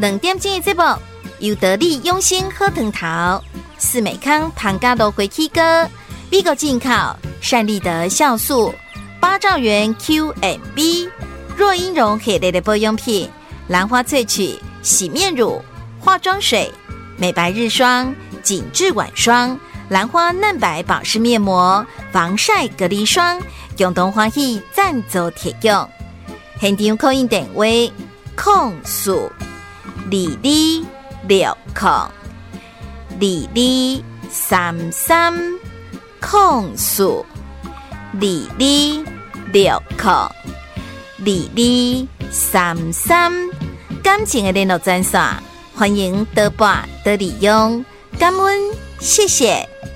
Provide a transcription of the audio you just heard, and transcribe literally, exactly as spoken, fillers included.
两点钟的节目，由得力用心喝藤桃、四美康糖加豆回起哥、美国进口善利德酵素、八兆元 Q M B、若英绒系列的保养品、兰花萃取洗面乳、化妆水、美白日霜、紧致晚霜、兰花嫩白保湿面膜、防晒隔离霜，共同欢喜赞助提供。现场扣印电话：空数二二六空二二三三空数二二六空二二三三。感情的联络专线，欢迎多拨多利用，感恩，谢谢。